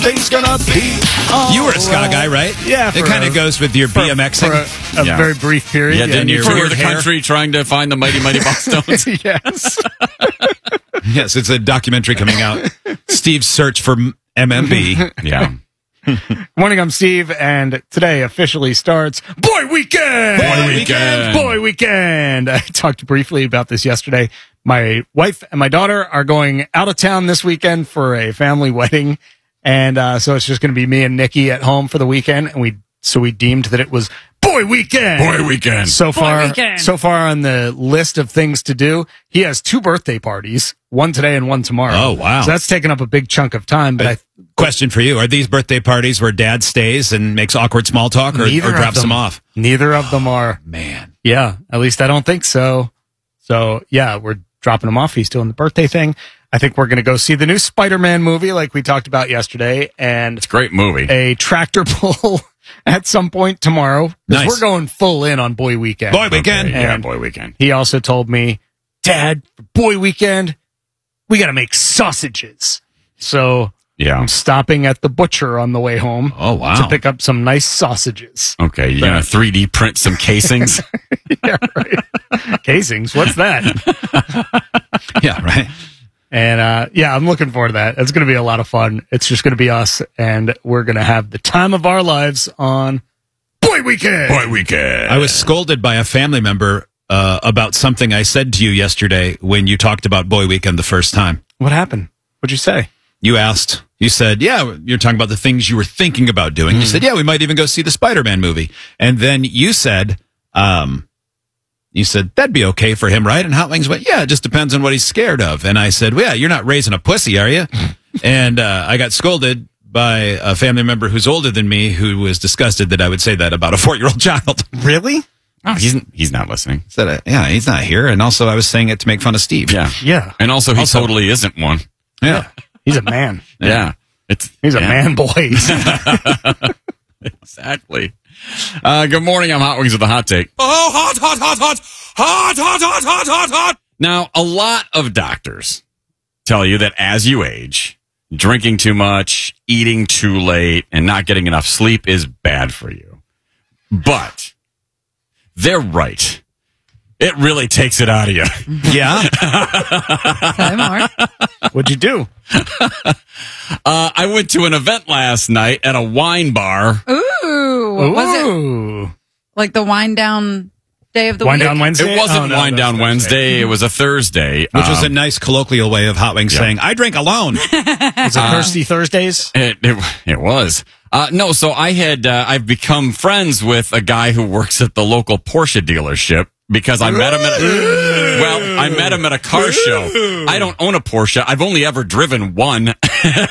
everything's gonna be all You were a ska right. guy, right? Yeah. It kind of goes with your BMXing. For a very brief period. Yeah, didn't you your tour weird the hair. country trying to find the Mighty Bosstones? Yes. Yes, it's a documentary coming out. Steve's search for MMB. Yeah. Morning, I'm Steve, and today officially starts Boy Weekend! Boy Weekend! Boy Weekend! I talked briefly about this yesterday. My wife and my daughter are going out of town this weekend for a family wedding, and so it's just going to be me and Nikki at home for the weekend, and we deemed that it was Boy Weekend! Boy Weekend! So far on the list of things to do, he has 2 birthday parties, one today and one tomorrow. Oh, wow. So that's taken up a big chunk of time, but Question for you. Are these birthday parties where dad stays and makes awkward small talk or drops them off? Neither of them are. Man. Yeah, at least I don't think so. So, yeah, we're dropping him off. He's doing the birthday thing. I think we're going to go see the new Spider-Man movie like we talked about yesterday. And It's a great movie. a tractor pull at some point tomorrow. 'Cause Nice. we're going full in on Boy Weekend. Boy Weekend. Okay, yeah, And Boy Weekend. He also told me, Dad, for Boy Weekend, we got to make sausages. So Yeah. I'm stopping at the butcher on the way home. Oh, wow. To pick up some nice sausages. Okay, you're going to 3D print some casings? Yeah, right. Casings. What's that? Yeah, right. And yeah, I'm looking forward to that. It's going to be a lot of fun. It's just going to be us, and we're going to have the time of our lives on Boy Weekend. Boy Weekend. I was scolded by a family member about something I said to you yesterday when you talked about Boy Weekend the first time. What happened? What'd you say? You said, yeah, you're talking about the things you were thinking about doing. You said, yeah, we might even go see the Spider-Man movie. And then you said, that'd be okay for him, right? And Hot Wings went, yeah, it just depends on what he's scared of. And I said, well, yeah, you're not raising a pussy, are you? And I got scolded by a family member who's older than me who was disgusted that I would say that about a 4-year-old child. Really? Oh, he's not listening. Said, yeah, he's not here. And also I was saying it to make fun of Steve. Yeah. Yeah. And also, he totally isn't one. Yeah. He's a man. Yeah. He's a man boy. Exactly. Good morning. I'm Hot Wings with the hot take. Oh, hot, hot, hot, hot, hot, hot, hot, hot, hot, hot. Now, a lot of doctors tell you that as you age, drinking too much, eating too late, and not getting enough sleep is bad for you. But they're right. It really takes it out of you. Yeah. Hi, Mark. What'd you do? I went to an event last night at a wine bar. Ooh. Was it Ooh. like the wind down day of the Wind week? down Wednesday? It wasn't Oh, no, Wind that Down was Wednesday. It was a Thursday. Which was a nice colloquial way of Hot Wings saying, I drink alone. Is it Thirsty Thursdays? It was. No, so I've become friends with a guy who works at the local Porsche dealership because I met him at a car show. I don't own a Porsche. I've only ever driven one. And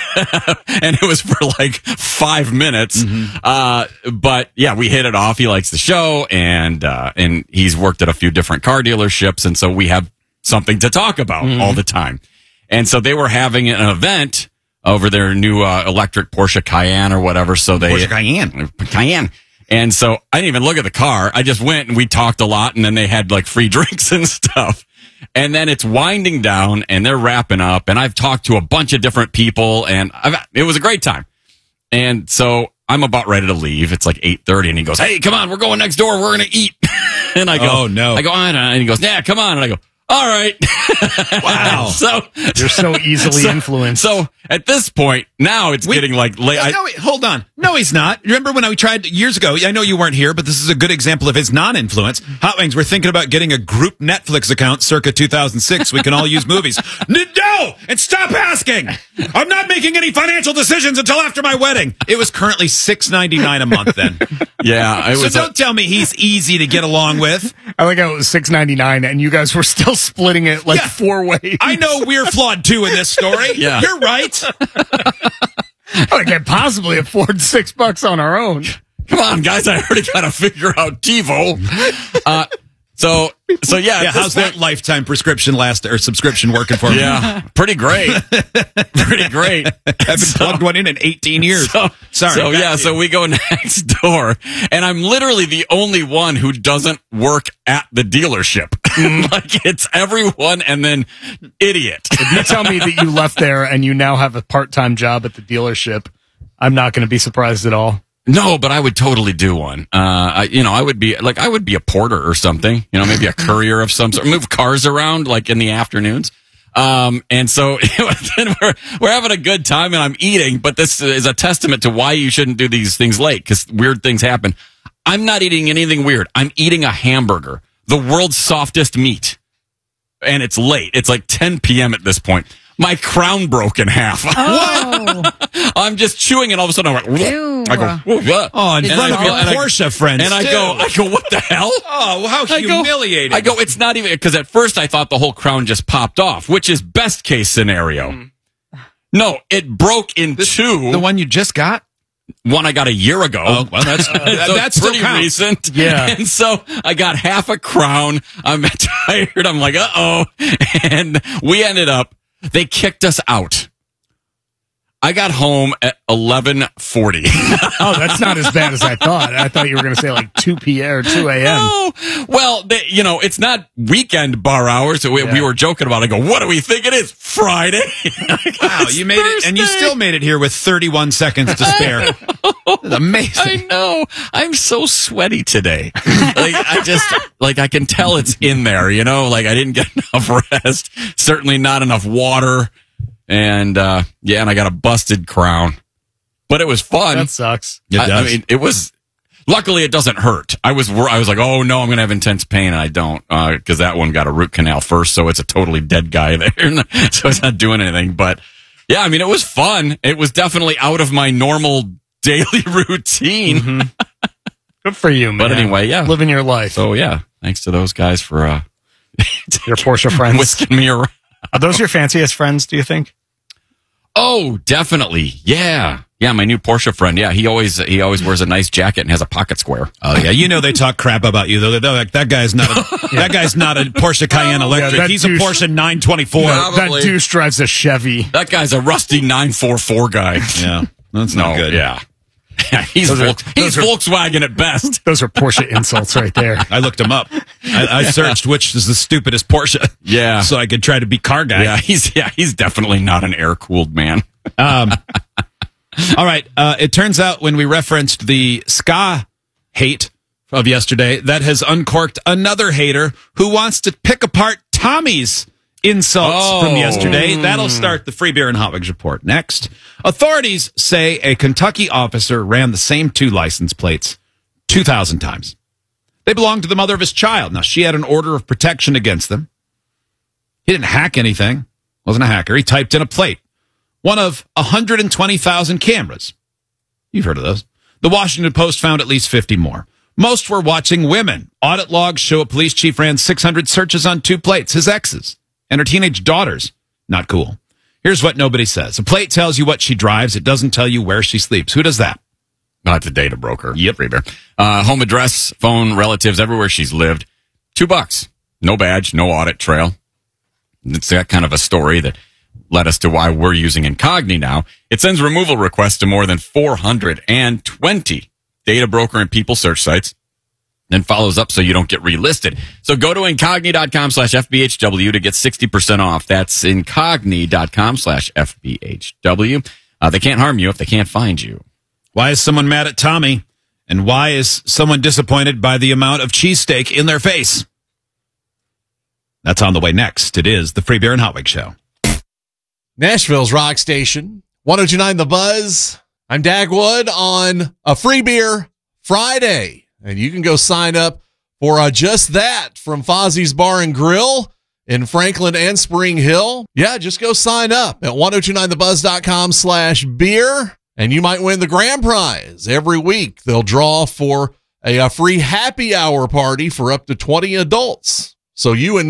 it was for like 5 minutes. But yeah, we hit it off. He likes the show and he's worked at a few different car dealerships. And so we have something to talk about all the time. And so they were having an event over their new electric Porsche Cayenne or whatever. So Porsche Cayenne. And so I didn't even look at the car. I just went and we talked a lot, and then they had like free drinks and stuff. And then it's winding down and they're wrapping up, and I've talked to a bunch of different people, and it was a great time. And so I'm about ready to leave. It's like 8:30, and he goes, "Hey, come on, we're going next door. We're going to eat." And I go, "Oh, no." I go, "I don't know." And he goes, "Yeah, come on." And I go, "All right." Wow. So You're so easily influenced. So at this point, now it's getting like late. No, wait, hold on. No, he's not. Remember when I tried years ago? I know you weren't here, but this is a good example of his non-influence. Hot Wings, we're thinking about getting a group Netflix account circa 2006. We can all use movies. No! And stop asking! I'm not making any financial decisions until after my wedding. It was currently $6.99 a month then. Yeah. So don't tell me he's easy to get along with. I like how it was $6.99 and you guys were still splitting it like 4 ways. I know we're flawed too in this story. Yeah. You're right. I can't possibly afford $6 on our own. Come on, guys. I already got to figure out TiVo. So yeah. Yeah, how's that lifetime prescription subscription working for me? Yeah, pretty great. Pretty great. I haven't plugged one in 18 years. Sorry. So we go next door, and I'm literally the only one who doesn't work at the dealership. Like, it's everyone and then idiot. If you tell me that you left there and you now have a part-time job at the dealership, I'm not going to be surprised at all. No, but I would totally do one. I would be a porter or something, maybe a courier of some sort, move cars around like in the afternoons. And so then we're having a good time and I'm eating, but this is a testament to why you shouldn't do these things late because weird things happen. I'm not eating anything weird. I'm eating a hamburger, the world's softest meat. And it's late. It's like 10 p.m. at this point. My crown broke in half. Oh. I'm just chewing, and all of a sudden I'm like, Ew. I go, what? Oh, in front of your and Porsche friends. And I go, what the hell? Oh, how humiliating. I go, it's not even, because at first I thought the whole crown just popped off, which is best case scenario. No, it broke in two. The one you just got? One I got a year ago. Oh, well, that's so that's pretty still counts. recent. Yeah. And so I got half a crown. I'm tired. I'm like, uh-oh. And we ended up, they kicked us out. I got home at 11:40. Oh, that's not as bad as I thought. I thought you were going to say like 2 p.m. or 2 a.m. No. Well, it's not weekend bar hours. We were joking about it. I go, what do we think it is? Friday? Wow, you made it, and you still made it here with 31 seconds to spare. That's amazing. I know. I'm so sweaty today. I can tell it's in there, I didn't get enough rest. Certainly not enough water. And, and I got a busted crown. But it was fun. That sucks. It does. I mean, it was, luckily it doesn't hurt. I was like, oh no, I'm going to have intense pain. And I don't, because that one got a root canal first. So it's a totally dead guy there. So it's not doing anything. But yeah, I mean, it was fun. It was definitely out of my normal daily routine. Mm-hmm. Good for you, man. But anyway, yeah. Living your life. So yeah, thanks to those guys for, Your Porsche friends. whisking me around. Are those your fanciest friends, do you think? Oh, definitely. Yeah. Yeah, my new Porsche friend. Yeah, he always wears a nice jacket and has a pocket square. Oh yeah, they talk crap about you though. They're like, that guy's not a Porsche Cayenne Electric. Yeah, He's a Porsche 924. Probably. That douche drives a Chevy. That guy's a rusty 944 guy. Yeah, that's not good. Yeah. He's Volkswagen at best. Those are Porsche insults right there. I looked him up. I searched which is the stupidest Porsche. Yeah. So I could try to be car guy. Yeah, he's definitely not an air-cooled man. All right. It turns out when we referenced the ska hate of yesterday, that has uncorked another hater who wants to pick apart Tommy's insults from yesterday. That'll start the Free Beer and Hot Wings report next. Authorities say a Kentucky officer ran the same two license plates 2,000 times. They belonged to the mother of his child. Now, she had an order of protection against them. He didn't hack anything. Wasn't a hacker. He typed in a plate. One of 120,000 cameras. You've heard of those. The Washington Post found at least 50 more. Most were watching women. Audit logs show a police chief ran 600 searches on two plates, his exes, and her teenage daughters. Not cool. Here's what nobody says. A plate tells you what she drives. It doesn't tell you where she sleeps. Who does that? Not the data broker. Yep. Free Beer. Home address, phone, relatives, everywhere she's lived. $2. No badge, no audit trail. It's that kind of a story that led us to why we're using Incogni now. It sends removal requests to more than 420 data broker and people search sites, then follows up so you don't get relisted. So go to incogni.com/FBHW to get 60% off. That's incogni.com/FBHW. They can't harm you if they can't find you. Why is someone mad at Tommy? And why is someone disappointed by the amount of cheesesteak in their face? That's on the way next. It is the Free Beer and Hot Wings Show. Nashville's rock station, 102.9 The Buzz. I'm Dagwood on a Free Beer Friday. And you can go sign up for just that from Fozzie's Bar and Grill in Franklin and Spring Hill. Yeah, just go sign up at 1029thebuzz.com/beer. And you might win the grand prize. Every week, they'll draw for a free happy hour party for up to 20 adults. So you and